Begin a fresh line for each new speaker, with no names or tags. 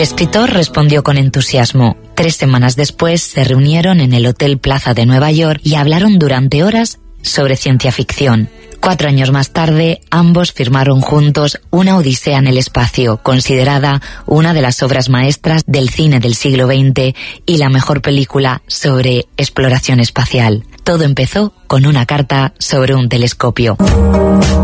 escritor respondió con entusiasmo. 3 semanas después se reunieron en el Hotel Plaza de Nueva York y hablaron durante horas sobre ciencia ficción. 4 años más tarde, ambos firmaron juntos Una odisea en el espacio, considerada una de las obras maestras del cine del siglo XX y la mejor película sobre exploración espacial. Todo empezó con una carta sobre un telescopio.